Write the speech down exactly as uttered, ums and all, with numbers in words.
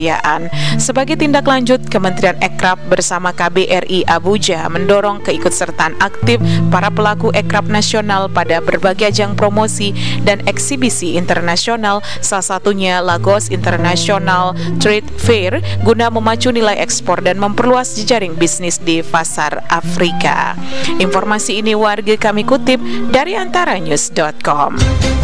Sebagai tindak lanjut, Kementerian Ekrab bersama K B R I Abuja mendorong keikutsertaan aktif para pelaku ekrab nasional pada berbagai ajang promosi dan eksibisi internasional, salah satunya Lagos International Trade Fair, guna memacu nilai ekspor dan memperluas jejaring bisnis di pasar Afrika. Informasi ini warga kami kutip dari antara news dot com.